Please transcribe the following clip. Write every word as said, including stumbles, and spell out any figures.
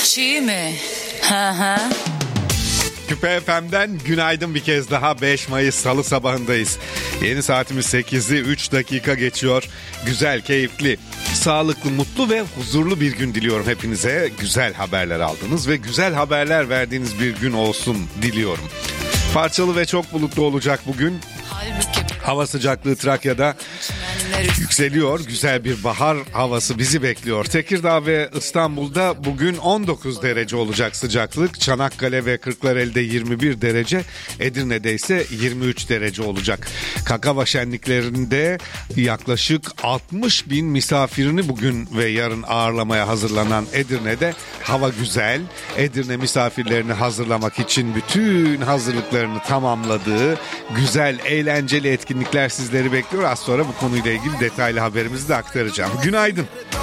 çiğ mi? Hı hı. Küpe F M'den günaydın bir kez daha. Beş Mayıs Salı sabahındayız. Yeni saatimiz sekizi üç dakika geçiyor. Güzel, keyifli, sağlıklı, mutlu ve huzurlu bir gün diliyorum hepinize. Güzel haberler aldınız ve güzel haberler verdiğiniz bir gün olsun diliyorum. Parçalı ve çok bulutlu olacak bugün. Hava sıcaklığı Trakya'da yükseliyor. Güzel bir bahar havası bizi bekliyor. Tekirdağ ve İstanbul'da bugün on dokuz derece olacak sıcaklık. Çanakkale ve Kırklareli'de yirmi bir derece. Edirne'de ise yirmi üç derece olacak. Kakava şenliklerinde yaklaşık altmış bin misafirini bugün ve yarın ağırlamaya hazırlanan Edirne'de hava güzel. Edirne misafirlerini hazırlamak için bütün hazırlıklarını tamamladığı güzel, eğlenceli etkinlikler sizleri bekliyor. Az sonra bu konuyla ilgili detaylı haberimizi de aktaracağım. Günaydın.